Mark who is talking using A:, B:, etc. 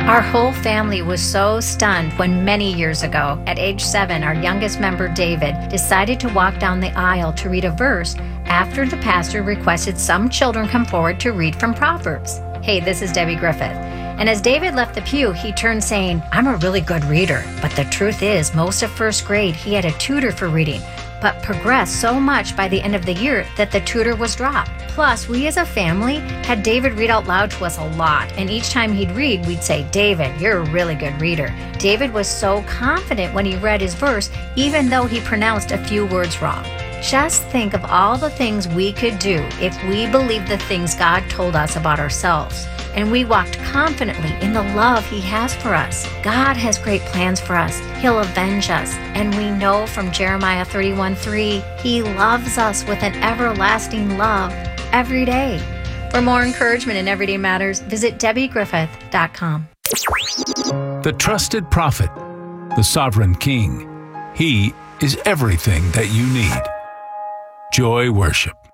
A: Our whole family was so stunned when many years ago, at age 7, our youngest member, David, decided to walk down the aisle to read a verse after the pastor requested some children come forward to read from Proverbs. Hey, this is Debbie Griffith. And as David left the pew, he turned saying, "I'm a really good reader." But the truth is, most of first grade, he had a tutor for reading, but progressed so much by the end of the year that the tutor was dropped. Plus, we as a family had David read out loud to us a lot, and each time he'd read, we'd say, "David, you're a really good reader." David was so confident when he read his verse, even though he pronounced a few words wrong. Just think of all the things we could do if we believed the things God told us about ourselves, and we walked confidently in the love He has for us. God has great plans for us. He'll avenge us, and we know from Jeremiah 31:3, He loves us with an everlasting love every day. For more encouragement in Everyday Matters, visit DebbieGriffith.com.
B: The trusted prophet, the sovereign king. He is everything that you need. Joy Worship.